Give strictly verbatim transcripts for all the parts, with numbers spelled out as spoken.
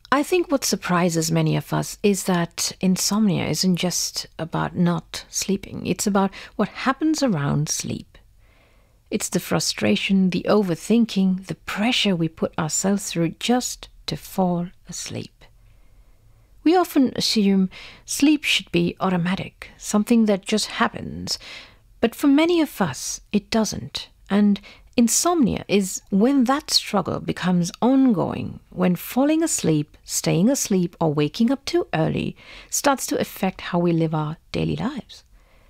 I think what surprises many of us is that insomnia isn't just about not sleeping. It's about what happens around sleep. It's the frustration, the overthinking, the pressure we put ourselves through just to fall asleep. We often assume sleep should be automatic, something that just happens. But for many of us, it doesn't. And insomnia is when that struggle becomes ongoing, when falling asleep, staying asleep, or waking up too early starts to affect how we live our daily lives.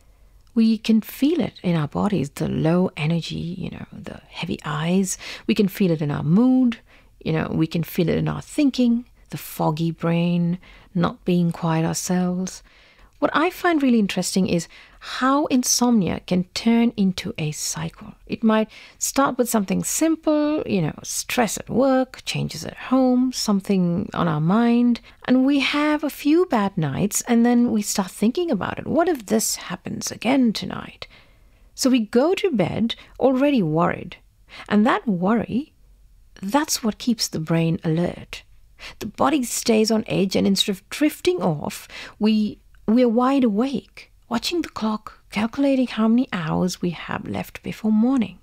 We can feel it in our bodies, the low energy, you know, the heavy eyes. We can feel it in our mood, you know, we can feel it in our thinking, the foggy brain, not being quiet ourselves. What I find really interesting is how insomnia can turn into a cycle. It might start with something simple, you know, stress at work, changes at home, something on our mind, and we have a few bad nights and then we start thinking about it. What if this happens again tonight? So we go to bed already worried, and that worry, that's what keeps the brain alert. The body stays on edge, and instead of drifting off, we we're wide awake, watching the clock, calculating how many hours we have left before morning.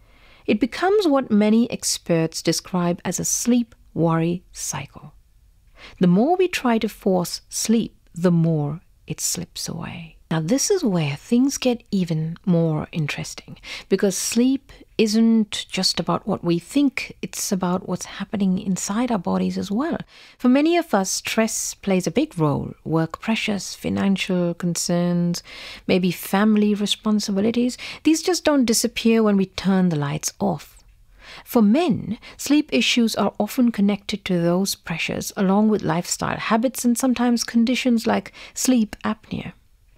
It becomes what many experts describe as a sleep-worry cycle. The more we try to force sleep, the more it slips away. Now, this is where things get even more interesting, because sleep isn't just about what we think, it's about what's happening inside our bodies as well. For many of us, stress plays a big role. Work pressures, financial concerns, maybe family responsibilities. These just don't disappear when we turn the lights off. For men, sleep issues are often connected to those pressures, along with lifestyle habits and sometimes conditions like sleep apnea.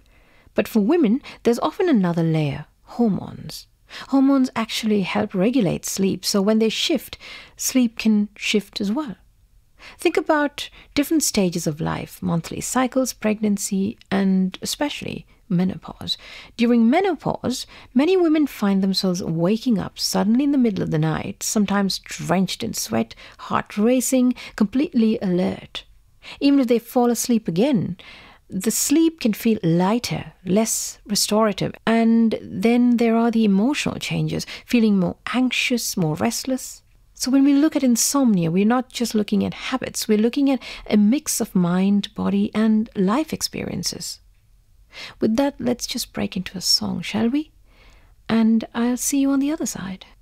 But for women, there's often another layer, hormones. Hormones actually help regulate sleep, so when they shift, sleep can shift as well. Think about different stages of life, monthly cycles, pregnancy, and especially menopause. During menopause, many women find themselves waking up suddenly in the middle of the night, sometimes drenched in sweat, heart racing, completely alert. Even if they fall asleep again, the sleep can feel lighter, less restorative. And then there are the emotional changes, feeling more anxious, more restless. So when we look at insomnia, we're not just looking at habits, we're looking at a mix of mind, body, and life experiences. With that, let's just break into a song, shall we? And I'll see you on the other side.